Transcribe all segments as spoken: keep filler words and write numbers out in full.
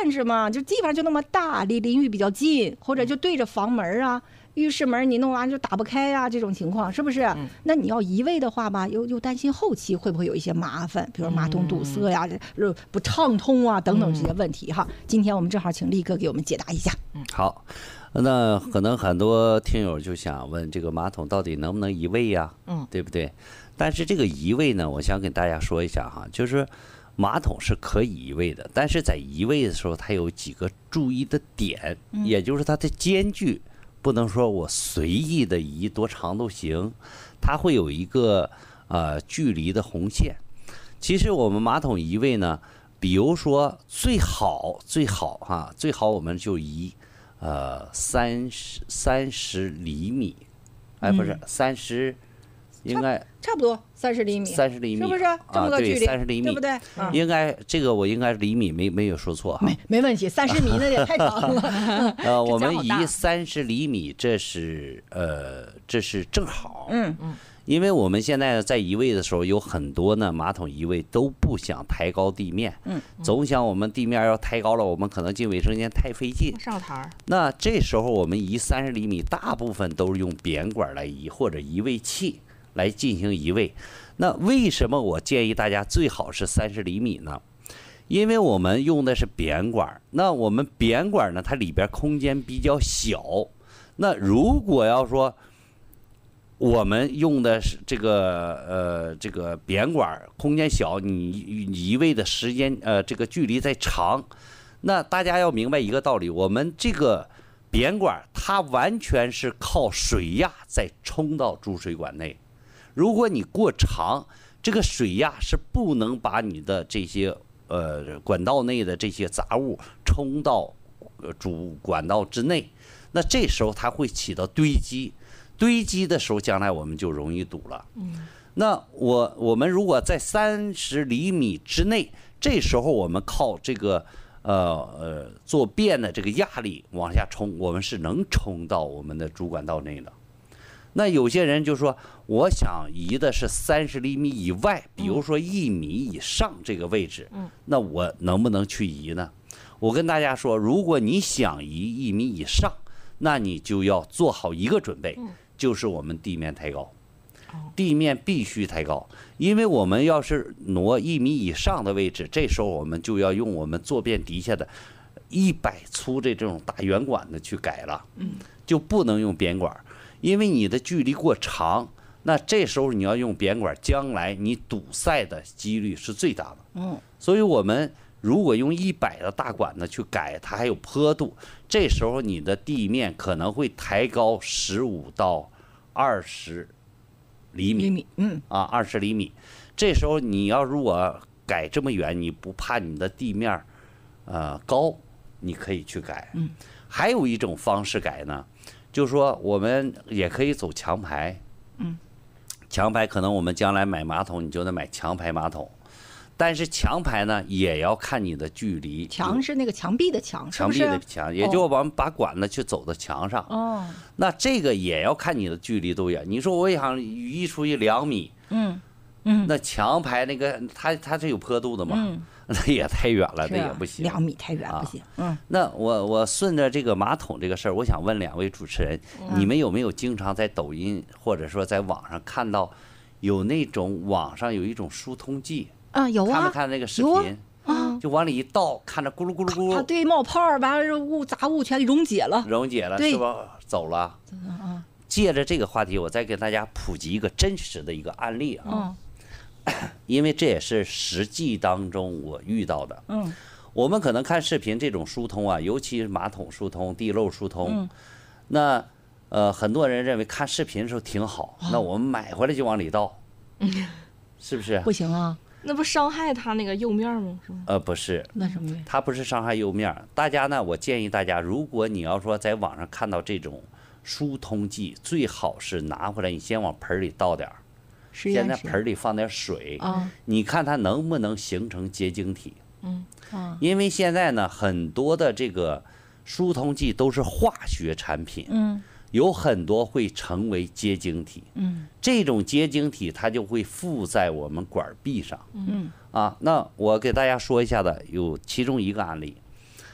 限制嘛，就地方就那么大，离淋浴比较近，或者就对着房门啊。浴室门你弄完就打不开呀、啊，这种情况是不是？嗯、那你要移位的话吧，又又担心后期会不会有一些麻烦，比如马桶堵塞呀、嗯、不畅通啊等等这些问题哈。嗯、今天我们正好请力哥给我们解答一下。 嗯，好，那可能很多听友就想问，这个马桶到底能不能移位呀？嗯，对不对？但是这个移位呢，我想跟大家说一下哈，就是马桶是可以移位的，但是在移位的时候，它有几个注意的点，嗯、也就是它的间距。不能说我随意的移多长都行，它会有一个呃距离的红线。其实我们马桶移位呢，比如说最好最好哈、啊，最好我们就移呃三十三十厘米，哎不是三十、嗯，应该差不多三十厘米， 三十厘米是不是这么个距离？ 三十、啊、厘米， 对不对？ 嗯、应该这个我应该厘米没没有说错哈， 没没问题，三十米那也太长了。 呃，我们移三十厘米，这是呃这是正好。嗯嗯，因为我们现在在移位的时候，有很多呢马桶移位都不想抬高地面，嗯，总想我们地面要抬高了，我们可能进卫生间太费劲， 上台。 那这时候我们移三十厘米，大部分都是用扁管来移或者移位器来进行移位。那为什么我建议大家最好是三十厘米呢？因为我们用的是扁管，那我们扁管呢，它里边空间比较小。那如果要说我们用的是这个呃这个扁管，空间小，你移位的时间呃这个距离再长，那大家要明白一个道理，我们这个扁管它完全是靠水压再冲到主水管内。如果你过长，这个水压是不能把你的这些呃管道内的这些杂物冲到主管道之内，那这时候它会起到堆积，堆积的时候将来我们就容易堵了。嗯，那我我们如果在三十厘米之内，这时候我们靠这个呃呃做便的这个压力往下冲，我们是能冲到我们的主管道内的。那有些人就说，我想移的是三十厘米以外，比如说一米以上这个位置，那我能不能去移呢？我跟大家说，如果你想移一米以上，那你就要做好一个准备，就是我们地面抬高，地面必须抬高，因为我们要是挪一米以上的位置，这时候我们就要用我们坐便底下的一百粗的这种大圆管子去改了，就不能用扁管。因为你的距离过长，那这时候你要用扁管，将来你堵塞的几率是最大的。嗯，所以我们如果用一百的大管子去改，它还有坡度，这时候你的地面可能会抬高十五到二十厘米。厘米，嗯，啊，二十厘米。这时候你要如果改这么远，你不怕你的地面呃高，你可以去改。嗯，还有一种方式改呢。就是说，我们也可以走墙排，嗯，墙排可能我们将来买马桶，你就得买墙排马桶，但是墙排呢也要看你的距离。 墙是那个墙壁的墙， 墙壁的墙，也就我们把管子去走到墙上。哦，那这个也要看你的距离多远。你说我想移出去两米，嗯嗯，那墙排那个它它是有坡度的嘛？嗯。那也太远了，那也不行。 两米太远不行。嗯， 那我我顺着这个马桶这个事儿，我想问两位主持人，你们有没有经常在抖音或者说在网上看到有那种网上有一种疏通剂？ 啊，有啊。 看没看那个视频？啊，就往里一倒，看着咕噜咕噜咕噜。 它对冒泡儿，完了物杂物全溶解了。 溶解了，是吧？走了。嗯。借着这个话题，我再给大家普及一个真实的一个案例啊。嗯。因为这也是实际当中我遇到的。嗯，我们可能看视频这种疏通啊，尤其是马桶疏通、地漏疏通，嗯、那呃很多人认为看视频的时候挺好，哦、那我们买回来就往里倒，嗯、是不是？ 不行啊， 那不伤害它那个釉面吗？是吗？ 呃，不是， 那什么？ 它不是伤害釉面。大家呢，我建议大家，如果你要说在网上看到这种疏通剂，最好是拿回来，你先往盆里倒点儿。先在盆里放点水，嗯、你看它能不能形成结晶体？嗯，嗯因为现在呢，很多的这个疏通剂都是化学产品，嗯，有很多会成为结晶体，嗯，这种结晶体它就会附在我们管壁上，嗯，啊，那我给大家说一下的有其中一个案例，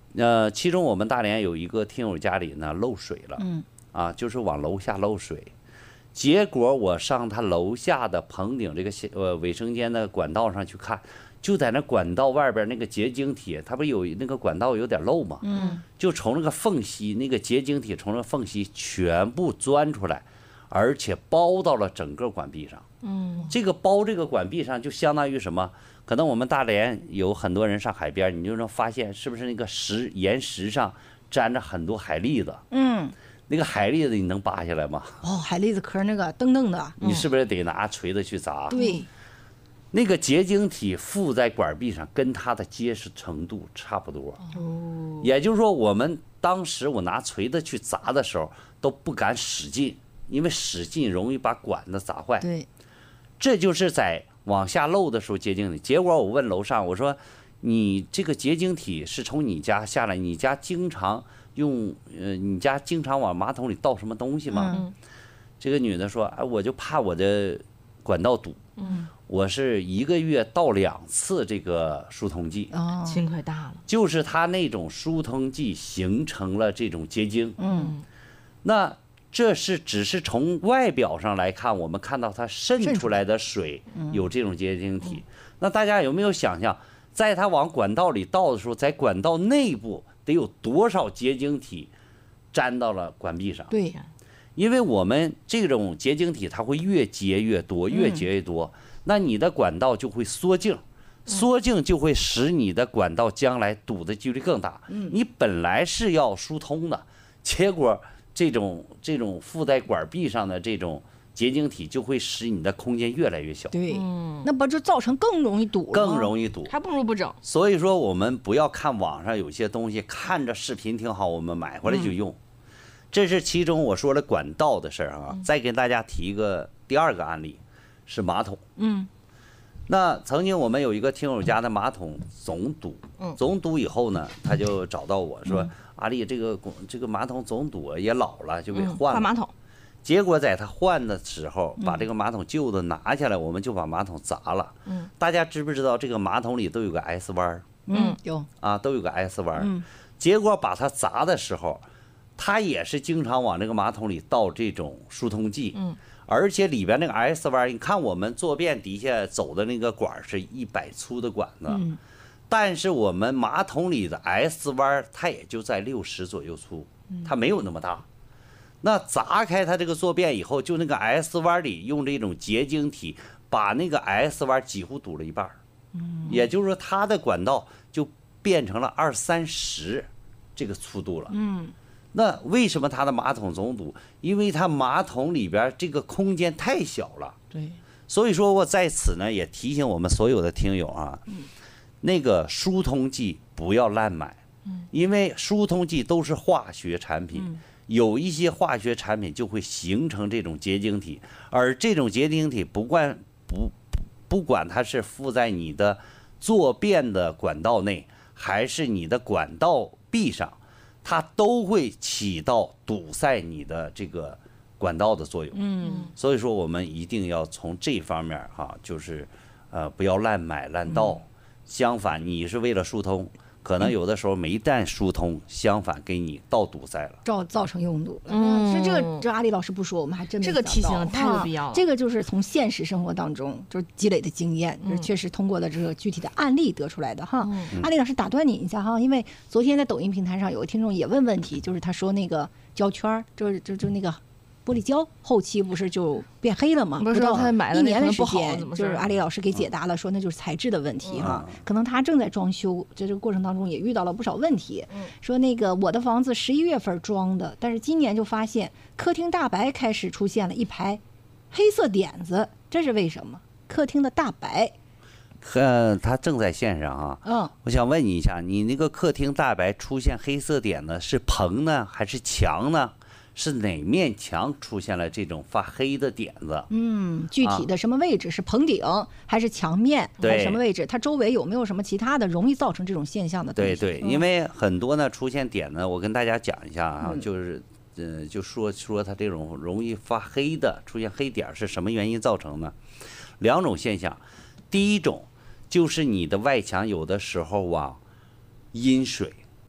呃，其中我们大连有一个听友家里呢漏水了， 嗯， 啊，就是往楼下漏水，结果我上他楼下的棚顶这个呃卫生间的管道上去看，就在那管道外边那个结晶体，它不有那个管道有点漏吗？ 嗯， 就从那个缝隙，那个结晶体从那个缝隙全部钻出来，而且包到了整个管壁上。 嗯， 这个包这个管壁上就相当于什么？可能我们大连有很多人上海边，你就能发现是不是那个石岩石上沾着很多海蛎子？ 嗯， 那个海蛎子你能扒下来吗？ 哦，海蛎子壳那个蹬蹬的， 你是不是得拿锤子去砸？ 对， 那个结晶体附在管壁上，跟它的结实程度差不多。 哦， 也就是说，我们当时我拿锤子去砸的时候都不敢使劲，因为使劲容易把管子砸坏。 对， 这就是在往下漏的时候结晶体。结果我问楼上，我说你这个结晶体是从你家下来，你家经常用呃，你家经常往马桶里倒什么东西吗？ 嗯这个女的说，哎，我就怕我的管道堵， 嗯， 我是一个月倒两次这个疏通剂， 哦， 心可大了。 就是它那种疏通剂形成了这种结晶。 嗯， 那这是只是从外表上来看，我们看到它渗渗出出来的水有这种结晶体。那大家有没有想象，在它往管道里倒的时候，在管道内部得有多少结晶体粘到了管壁上？ 对， 因为我们这种结晶体它会越结越多，越结越多，那你的管道就会缩径，缩径就会使你的管道将来堵的几率更大。你本来是要疏通的，结果这种这种附在管壁上的这种结晶体就会使你的空间越来越小， 对， 嗯， 那不就造成更容易堵了吗？ 更容易堵。 还不如不整。 所以说，我们不要看网上有些东西，看着视频挺好，我们买回来就用。这是其中我说了管道的事儿啊。再给大家提一个第二个案例，是马桶。 嗯， 那曾经我们有一个听友家的马桶总堵，总堵以后呢，他就找到我说：“阿丽，这个这个马桶总堵也老了，就给换了。 换马桶。 结果在他换的时候，把这个马桶旧的拿下来，我们就把马桶砸了。 嗯， 大家知不知道这个马桶里都有个 S 弯儿嗯，有， 啊，都有个 S 弯儿。 嗯结果把它砸的时候，他也是经常往这个马桶里倒这种疏通剂。 嗯， 而且里边那个 S 弯儿，你看我们坐便底下走的那个管儿是一百粗的管子， 嗯但是我们马桶里的 S 弯儿它也就在六十左右粗，它没有那么大。那砸开它这个坐便以后，就那个 S 弯里用这种结晶体把那个 S 弯几乎堵了一半儿，也就是说它的管道就变成了二三十这个粗度了。 嗯， 那为什么它的马桶总堵？因为它马桶里边这个空间太小了。 对， 所以说我在此呢也提醒我们所有的听友啊，那个疏通剂不要滥买，因为疏通剂都是化学产品，有一些化学产品就会形成这种结晶体，而这种结晶体不管不不管它是附在你的坐便的管道内，还是你的管道壁上，它都会起到堵塞你的这个管道的作用。 嗯， 所以说我们一定要从这方面哈、就是呃不要滥买滥盗。相反，你是为了疏通，可能有的时候没但疏通，相反给你倒堵塞了。 造造成拥堵了。 嗯是这个，这阿丽老师不说，我们还真没这个提醒想到太有啊必要了这个就是从现实生活当中就是积累的经验，就是确实通过了这个具体的案例得出来的哈。阿丽老师打断你一下哈，因为昨天在抖音平台上有个听众也问问题，就是他说那个胶圈儿，就是就就那个。玻璃胶后期不是就变黑了吗？ 不是到他买的一年的时那可能不好间怎，么就是事阿丽老师给解答了，说那就是材质的问题哈。 嗯可能他正在装修，在这个过程当中也遇到了不少问题。说那个我的房子十一月份装的，但是今年就发现客厅大白开始出现了一排黑色点子，这是为什么？客厅的大白， 呃，他正在线上啊。 嗯， 我想问你一下，你那个客厅大白出现黑色点呢，是棚呢，还是墙呢？是哪面墙出现了这种发黑的点子？ 嗯，具体的什么位置？是棚顶还是墙面还对是什么位置？它周围有没有什么其他的容易造成这种现象的东西？ 对对，因为很多呢出现点呢，我跟大家讲一下啊，就是呃，就说说它这种容易发黑的出现黑点儿是什么原因造成呢？两种现象，第一种就是你的外墙有的时候啊阴水，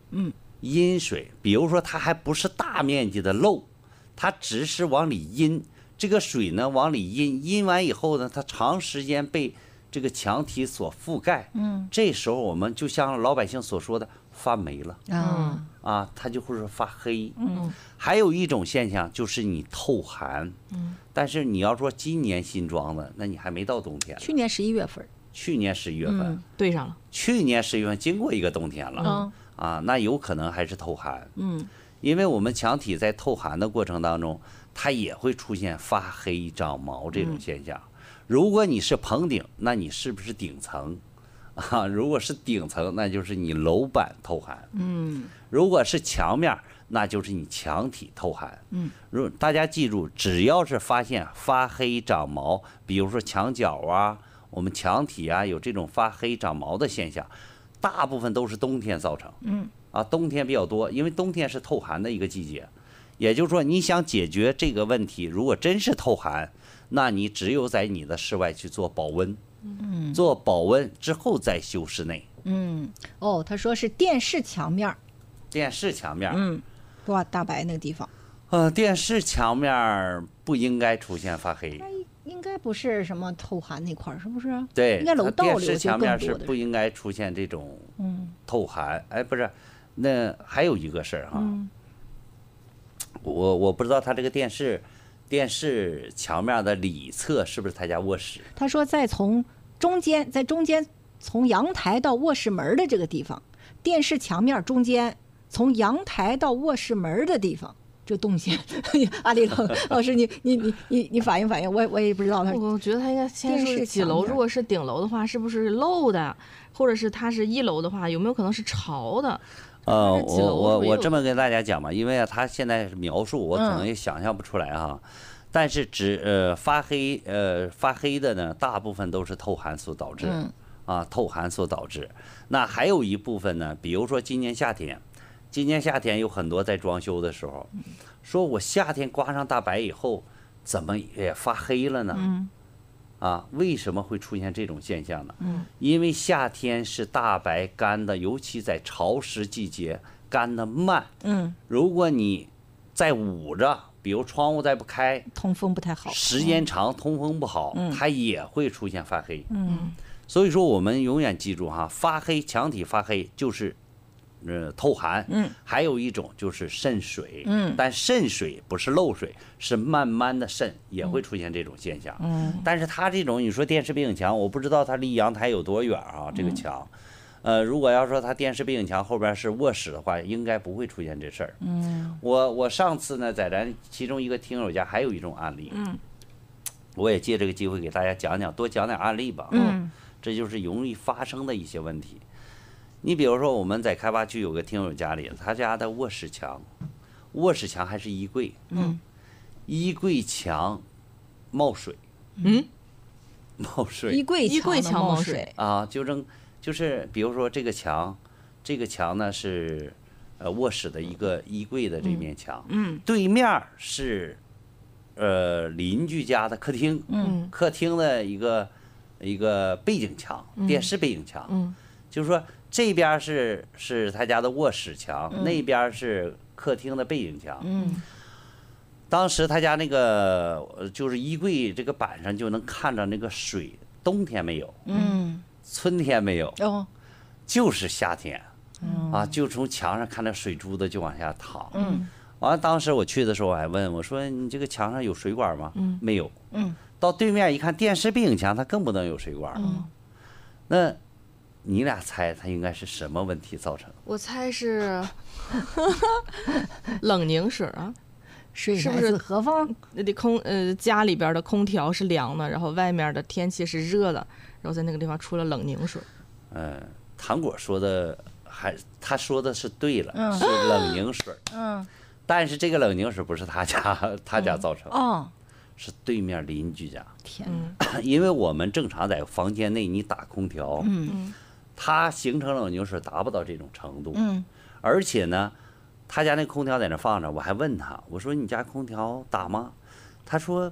嗯， 阴水，比如说它还不是大面积的漏，它只是往里阴，这个水呢往里阴，阴完以后呢，它长时间被这个墙体所覆盖， 嗯， 这时候我们就像老百姓所说的发霉了啊， 啊，它就会说发黑。 嗯， 还有一种现象就是你透寒， 嗯， 但是你要说今年新装的，那你还没到冬天呢， 去年十一月份， 去年十一月份， 嗯对上了。 去年十一月份经过一个冬天了， 嗯啊，那有可能还是透寒， 嗯， 因为我们墙体在透寒的过程当中，它也会出现发黑长毛这种现象。如果你是棚顶，那你是不是顶层？啊，如果是顶层，那就是你楼板透寒。 嗯， 如果是墙面，那就是你墙体透寒。 嗯， 如大家记住，只要是发现发黑长毛，比如说墙角啊，我们墙体啊有这种发黑长毛的现象，大部分都是冬天造成。 嗯， 啊，冬天比较多，因为冬天是透寒的一个季节。也就是说，你想解决这个问题，如果真是透寒，那你只有在你的室外去做保温，嗯，做保温之后再修室内。 嗯，哦，他说是电视墙面儿， 电视墙面， 嗯，哇，大白那个地方， 呃，电视墙面不应该出现发黑， 应该不是什么透寒那块儿，是不是？ 对， 应该楼它道里我觉得电视墙面更多的是不应该出现这种嗯透寒。哎，不是，那还有一个事儿哈， 嗯我我不知道他这个电视电视墙面的里侧是不是他家卧室？ 他说在从中间，在中间从阳台到卧室门的这个地方，电视墙面中间从阳台到卧室门的地方，这动线，阿丽老老师，你你你你你反映反映，我我也不知道他。 我觉得他应该先电说是几楼， 视墙面如果是顶楼的话，是不是漏的？或者是它是一楼的话，有没有可能是潮的？ 呃， 它是几我我楼左右我这么跟大家讲吧，因为啊，他现在描述我可能嗯也想象不出来哈。但是只呃发黑呃发黑的呢，大部分都是透寒所导致， 嗯啊透寒所导致。那还有一部分呢，比如说今年夏天，今年夏天有很多在装修的时候，说我夏天刮上大白以后，怎么也发黑了呢？ 嗯啊，为什么会出现这种现象呢？ 嗯， 因为夏天是大白干的，尤其在潮湿季节干的慢。 嗯， 如果你再捂着，比如窗户再不开， 通风不太好， 时间长通风不好， 嗯它也会出现发黑。 嗯所以说我们永远记住哈，发黑墙体发黑就是，呃透寒， 嗯， 还有一种就是渗水， 嗯但渗水不是漏水，是慢慢的渗，也会出现这种现象。 嗯但是它这种你说电视背景墙，我不知道它离阳台有多远啊， 嗯这个墙。呃，如果要说它电视背景墙后边是卧室的话，应该不会出现这事儿。 嗯我我上次呢，在咱其中一个听友家还有一种案例， 嗯我也借这个机会给大家讲讲，多讲点案例吧。 嗯这就是容易发生的一些问题。你比如说，我们在开发区有个听友家里，他家的卧室墙，卧室墙还是衣柜， 嗯， 衣柜墙冒水， 嗯， 冒水衣柜衣柜墙墙冒冒水， 啊，就正就是比如说这个墙，这个墙呢是呃卧室的一个衣柜的这面墙， 嗯对面儿是呃邻居家的客厅， 嗯客厅的一个一个背景墙，电视背景墙， 嗯就是说这边儿是是他家的卧室墙，那边儿是客厅的背景墙。 嗯当时他家那个呃就是衣柜这个板上就能看着那个水，冬天没有， 嗯春天没有， 哦就是夏天嗯啊，就从墙上看到水珠子就往下淌。 嗯完了，当时我去的时候，我还问我说：“你这个墙上有水管吗？” 嗯没有。 嗯到对面一看，电视背景墙它更不能有水管。 嗯那你俩猜它应该是什么问题造成？ 我猜是冷凝水啊， 水来是不是自何方？ 那得空呃家里边的空调是凉的，然后外面的天气是热的，然后在那个地方出了冷凝水。 嗯，糖果说的还他说的是对了， 嗯是冷凝水， 嗯但是这个冷凝水不是他家他家造成， 哦， 是对面邻居家。 天嗯哪， 因为我们正常在房间内你打空调， 嗯嗯它形成冷凝水达不到这种程度， 嗯而且呢，他家那空调在那放着，我还问他，我说你家空调打吗？他说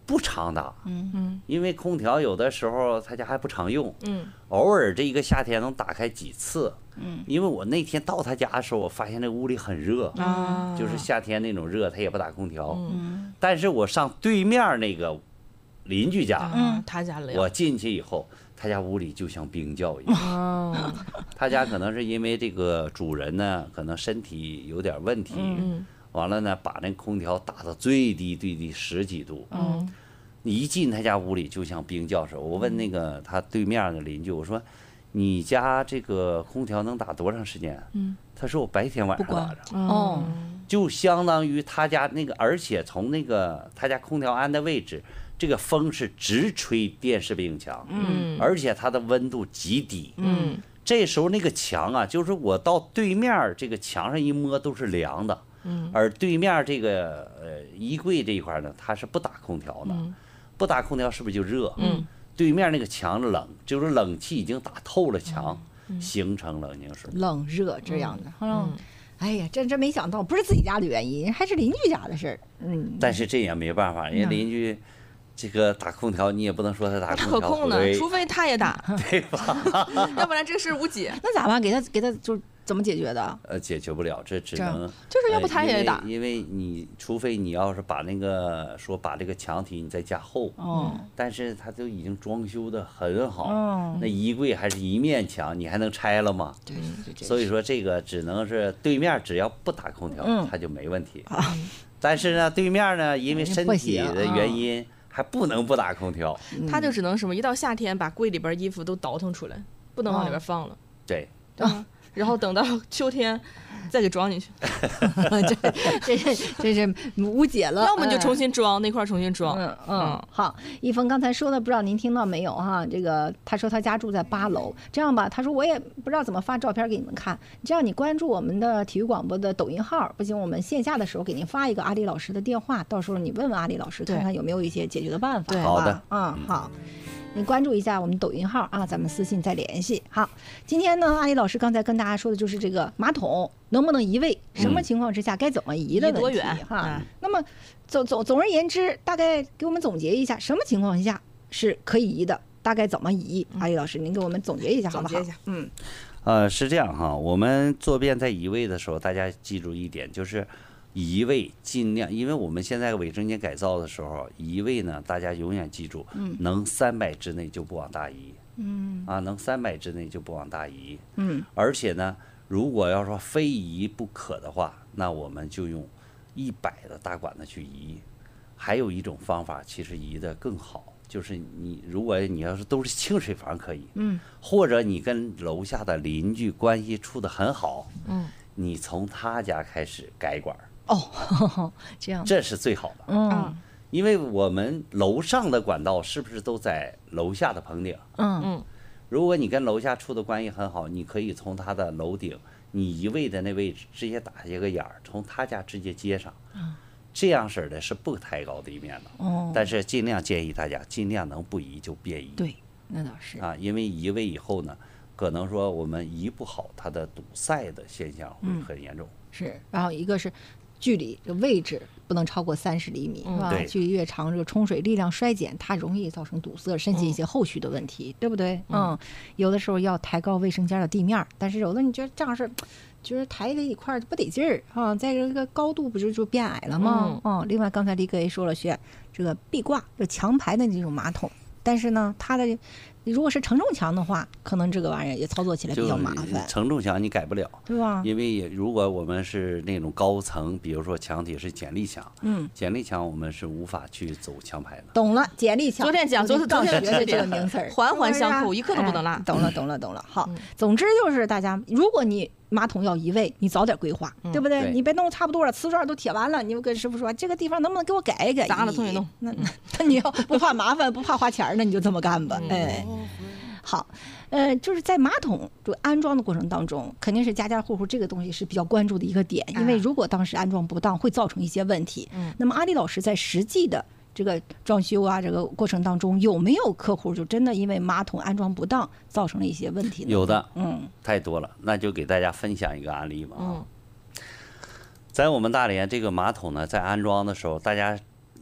不常打， 嗯嗯因为空调有的时候他家还不常用， 嗯偶尔这一个夏天能打开几次。 嗯， 因为我那天到他家的时候，我发现这屋里很热， 啊， 就是夏天那种热，他也不打空调。 嗯但是我上对面那个邻居家， 嗯，他家凉， 我进去以后，他家屋里就像冰窖一样。 嗯他家可能是因为这个主人呢，可能身体有点问题， 嗯完了呢，把那空调打到最低最低十几度。 嗯你一进他家屋里就像冰窖似的。我问那个他对面的邻居，我说：“你家这个空调能打多长时间？” 嗯， 他说：“我白天晚上不关打着。” 哦， 就相当于他家那个，而且从那个他家空调安的位置，这个风是直吹电视背景墙， 嗯而且它的温度极低。 嗯这时候那个墙啊，就是我到对面儿这个墙上一摸都是凉的， 嗯而对面儿这个呃衣柜这一块呢，它是不打空调的， 嗯不打空调是不是就热？ 嗯， 对面那个墙冷，就是冷气已经打透了墙，形成冷凝水。 冷热这样的，嗯嗯， 哎呀，真真没想到，不是自己家的原因，还是邻居家的事儿。嗯， 但是这也没办法，人家邻居这个打空调，你也不能说他打不空调可控的， 不对除非他也打，对吧？要不然这事无解。 那咋办？给他给他就怎么解决的？ 呃，解决不了，这只这样能就是要不呃因为他也打因为你除非你要是把那个说把这个墙体你再加厚， 哦， 但是它都已经装修的很好， 哦那衣柜还是一面墙，你还能拆了吗？ 对对对， 所以说这个只能是对面只要不打空调， 嗯它就没问题。但是呢，对面呢，因为身不体的行啊原因，还不能不打空调。 他就只能什么，一到夏天把柜里边衣服都倒腾出来，不能往里边放了， 对， 对吧？然后等到秋天再给装进去， 这这是这是无解了。 要么就重新。 新装那块儿重新装。 嗯嗯，好，一峰刚才说的，不知道您听到没有哈？这个他说他家住在八楼，这样吧，他说我也不知道怎么发照片给你们看，这样你关注我们的体育广播的抖音号，不行，我们线下的时候给您发一个阿丽老师的电话，到时候你问问阿丽老师， 对看看有没有一些解决的办法， 对好吧？ 好的嗯，好。你关注一下我们抖音号啊，咱们私信再联系。好，今天呢，阿丽老师刚才跟大家说的就是这个马桶能不能移位，什么情况之下该怎么移的问题移多远哈。 嗯那么总总总而言之，大概给我们总结一下，什么情况下是可以移的，大概怎么移？阿丽老师，您给我们总结一下好不好？ 总结一下嗯呃，是这样哈，我们坐便在移位的时候，大家记住一点，就是移位尽量，因为我们现在卫生间改造的时候，移位呢，大家永远记住，能三百之内就不往大移， 嗯啊，能三百之内就不往大移， 嗯而且呢，如果要说非移不可的话，那我们就用一百的大管子去移。还有一种方法，其实移的更好，就是你如果你要是都是清水房可以， 嗯， 或者你跟楼下的邻居关系处得很好， 嗯， 你从他家开始改管儿， 哦，这样， 这是最好的。 嗯因为我们楼上的管道是不是都在楼下的棚顶？ 嗯嗯如果你跟楼下处的关系很好，你可以从他的楼顶，你移位的那位置直接打一个眼儿，从他家直接接上。这样式儿的是不抬高地面的。 哦， 但是尽量建议大家，尽量能不移就别移。 对，那倒是， 啊，因为移位以后呢，可能说我们移不好，它的堵塞的现象会嗯很严重。 是，然后一个是距离，这位置不能超过三十厘米，是吧？ 对距离越长，这个冲水力量衰减，它容易造成堵塞，甚至一些后续的问题，对不对？嗯，有的时候要抬高卫生间的地面儿，但是有的你觉得这样是。就是抬这一块儿不得劲儿啊，在这个高度不是就变矮了吗？嗯，另外刚才李哥也说了，选这个壁挂就墙排的那种马桶，但是呢，它的如果是承重墙的话，可能这个玩意儿也操作起来比就较麻烦， 承重墙你改不了， 对吧？ 因为也如果我们是那种高层，比如说墙体是剪力墙， 嗯， 剪力墙我们是无法去走墙排的。 懂了，简历强。 昨天讲昨天刚昨天学的这个名词儿， 环环相扣是不是啊一刻都不能落哎懂了，懂了，懂了。好，总之就是大家，如果你马桶要移位，你早点规划，对不对？ 对你别弄差不多了，瓷砖都贴完了，你就跟师傅说这个地方能不能给我改一改？ 砸了重新弄。 那那那你要不怕麻烦，不怕花钱儿，那你就这么干吧。哎，好，呃，就是在马桶就安装的过程当中，肯定是家家户户这个东西是比较关注的一个点，因为如果当时安装不当，会造成一些问题。 嗯， 那么阿丽老师在实际的这个装修啊，这个过程当中，有没有客户就真的因为马桶安装不当造成了一些问题呢？ 有的， 嗯太多了，那就给大家分享一个案例吧。啊嗯， 在我们大连这个马桶呢，在安装的时候，大家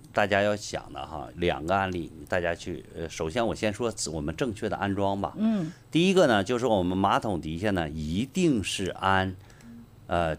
大家要想的哈，两个案例，大家去呃，首先我先说我们正确的安装吧。 嗯， 第一个呢，就是我们马桶底下呢，一定是安呃